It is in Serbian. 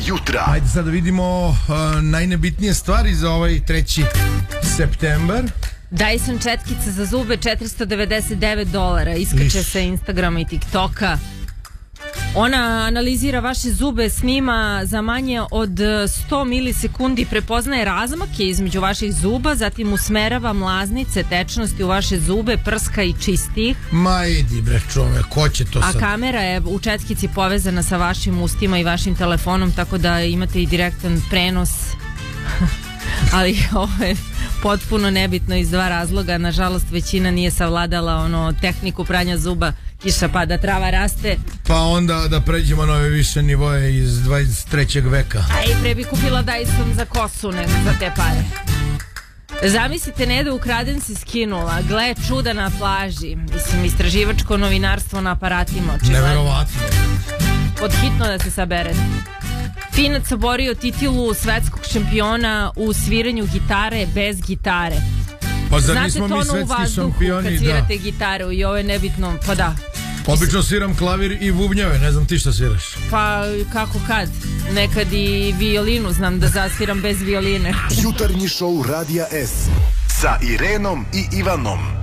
jutra. Ajde sad da vidimo najnebitnije stvari za ovaj 3. septembar. Dyson četkica za zube $499, iskače sa Instagrama i TikToka. Ona analizira vaše zube, snima za manje od 100 milisekundi, prepoznaje razmake između vaših zuba, zatim usmerava mlaznice, tečnosti u vaše zube, prska i čisti ih. Ma idi bre čove, ko će to sad? A kamera je u četkici povezana sa vašim ustima i vašim telefonom, tako da imate i direktan prenos. Ali ovo je potpuno nebitno iz dva razloga. Nažalost, većina nije savladala tehniku pranja zuba. Kiša pada, trava raste. Pa onda da pređemo na ove više nivoje iz 23. veka. Aj, pre bi kupila Dyson za kosu nego za te pare. Zamislite, Neda ukraden se skinula. Gle, čuda na plaži. Mislim, istraživačko novinarstvo na aparatima. Neverovatno. Podhitno da se sabere. Finac oborio titulu svetskog šampiona u sviranju gitare bez gitare. Pa zar znate nismo mi svetski šampioni? Kad svirate gitaru i ovo je nebitno, pa da. Obično sviram klavir i bubnjeve, ne znam ti šta sviraš. Pa kako kad? Nekad i violinu znam da zasviram bez violine. Jutarnji šou Radija S sa Irenom i Ivanom.